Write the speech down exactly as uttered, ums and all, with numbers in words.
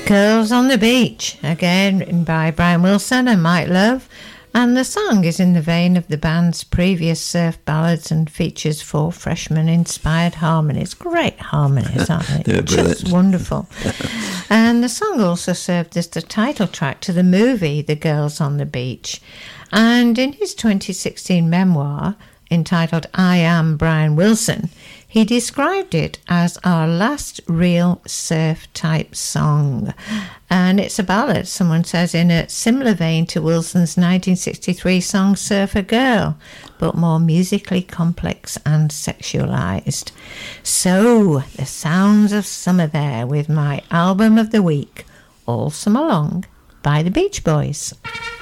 Girls on the Beach, again written by Brian Wilson and Mike Love, and the song is in the vein of the band's previous surf ballads and features four freshman-inspired harmonies. Great harmonies, aren't they? Yeah, just wonderful. And the song also served as the title track to the movie The Girls on the Beach. And in his twenty sixteen memoir, entitled I Am Brian Wilson, he described it as our last real surf-type song. And it's a ballad, someone says, in a similar vein to Wilson's nineteen sixty-three song Surfer Girl, but more musically complex and sexualized. So, the sounds of summer there with my album of the week, All Summer Long by the Beach Boys.